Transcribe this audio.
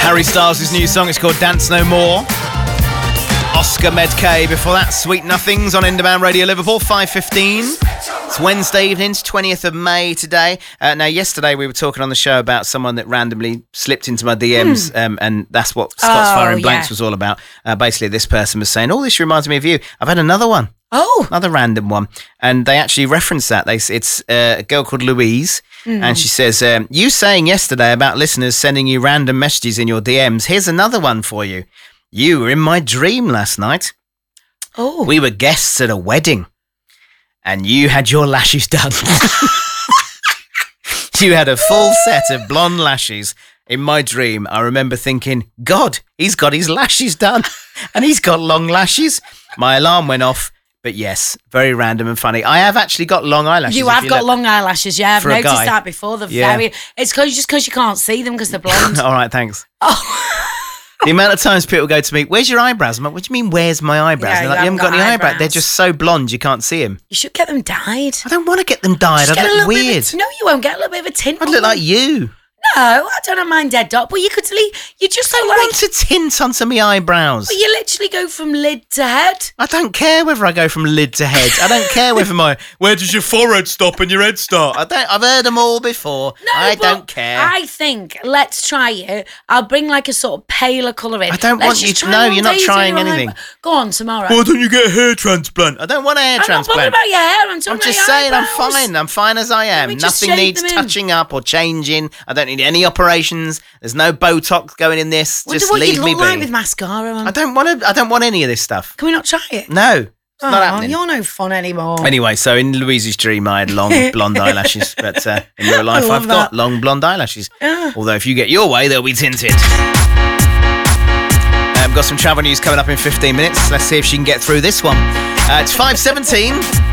Harry Styles' new song is called Dance No More. Oscar Medkay before that, Sweet Nothings on Indemand Radio Liverpool, 5:15. It's Wednesday evening, it's 20th of May today. Now, yesterday we were talking on the show about someone that randomly slipped into my DMs, and that's what Scott's Fire in Blanks was all about. Basically, this person was saying, this reminds me of you. I've had another one. Another random one. And they actually reference that. It's a girl called Louise, and she says, you saying yesterday about listeners sending you random messages in your DMs, here's another one for you. You were in my dream last night. We were guests at a wedding, and you had your lashes done. You had a full set of blonde lashes. In my dream, I remember thinking, God, he's got his lashes done, and he's got long lashes. My alarm went off. But yes, very random and funny. I have actually got long eyelashes. You have got long eyelashes, yeah. I've noticed guy. that before. It's just because you can't see them because they're blonde. All right, thanks. The amount of times people go to me, where's your eyebrows? I'm like, what do you mean, where's my eyebrows? Yeah, They're like, you haven't got any eyebrows. They're just so blonde, you can't see them. You should get them dyed. I don't want to get them dyed. I look weird. No, you won't. Get a little bit of a tint. I'd look like you. No, I don't mind dead dot, but you could you're just so I want to tint onto my eyebrows. But you literally go from lid to head. I don't care whether I go from lid to head. I don't care whether where does your forehead stop and your head start? I've heard them all before. No, I don't care. I think let's try it. I'll bring like a sort of paler colour in. I don't want you to know. You're not trying anything. Go on tomorrow. Why don't you get a hair transplant? I don't want a hair transplant. I'm not bothered about your hair. I'm just saying I'm fine. I'm fine as I am. Nothing needs touching up or changing. I don't need any operations. There's no Botox going in this. Just leave me be. Like with mascara on. I don't want any of this stuff. Can we not try it? No, it's not happening. You're no fun anymore. Anyway, so in Louise's dream, I had long blonde eyelashes, but in real life, I've got long blonde eyelashes. Yeah. Although if you get your way, they'll be tinted. Got some travel news coming up in 15 minutes. Let's see if she can get through this one. It's 5:17.